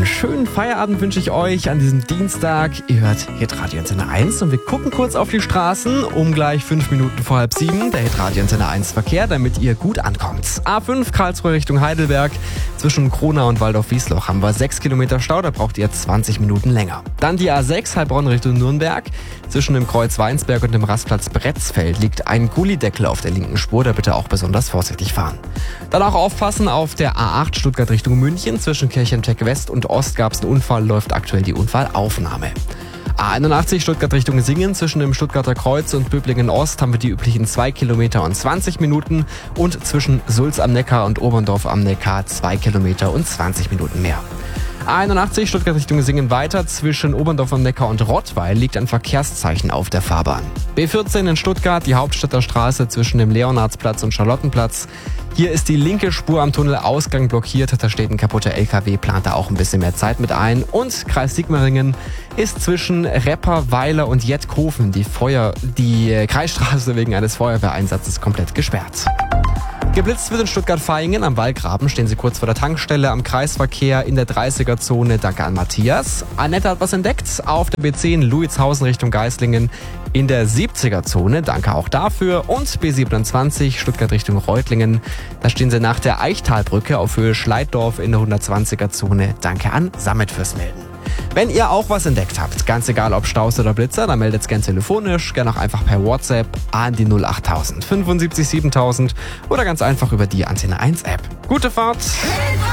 schönen Feierabend wünsche ich euch an diesem Dienstag. Ihr hört Hitradio Antenne 1 und wir gucken kurz auf die Straßen um gleich 5 Minuten vor 6:30. Der Hitradio Antenne 1 Verkehr, damit ihr gut ankommt. A5 Karlsruhe Richtung Heidelberg. Zwischen Kronau und Waldorf-Wiesloch haben wir 6 Kilometer Stau, da braucht ihr 20 Minuten länger. Dann die A6 Heilbronn Richtung Nürnberg. Zwischen dem Kreuz Weinsberg und dem Rastplatz Bretzfeld liegt ein Gullideckel auf der linken Spur, da bitte auch besonders vorsichtig fahren. Dann auch aufpassen auf der A8 Stuttgart Richtung München. Zwischen Kirchentech West und Ost gab es einen Unfall, läuft aktuell die Unfallaufnahme. A81 Stuttgart Richtung Singen. Zwischen dem Stuttgarter Kreuz und Böblingen Ost haben wir die üblichen 2 Kilometer und 20 Minuten. Und zwischen Sulz am Neckar und Oberndorf am Neckar 2 Kilometer und 20 Minuten mehr. A81 Stuttgart Richtung Singen weiter. Zwischen Oberndorf am Neckar und Rottweil liegt ein Verkehrszeichen auf der Fahrbahn. B14 in Stuttgart, die Hauptstädter Straße zwischen dem Leonhardsplatz und Charlottenplatz. Hier ist die linke Spur am Tunnelausgang blockiert. Da steht ein kaputter LKW, plant da auch ein bisschen mehr Zeit mit ein. Und Kreis Sigmaringen ist zwischen Repperweiler und Jettkofen die Kreisstraße wegen eines Feuerwehreinsatzes komplett gesperrt. Geblitzt wird in Stuttgart-Vaihingen am Wallgraben. Stehen Sie kurz vor der Tankstelle am Kreisverkehr in der 30er-Zone. Danke an Matthias. Annette hat was entdeckt auf der B10 Luitshausen Richtung Geislingen in der 70er-Zone. Danke auch dafür. Und B27 Stuttgart Richtung Reutlingen. Da stehen Sie nach der Eichtalbrücke auf Höhe Schleiddorf in der 120er-Zone. Danke an Sammet fürs Melden. Wenn ihr auch was entdeckt habt, ganz egal ob Staus oder Blitzer, dann meldet es gerne telefonisch, gerne auch einfach per WhatsApp an die 08000 75 7000 oder ganz einfach über die Antenne 1 App. Gute Fahrt!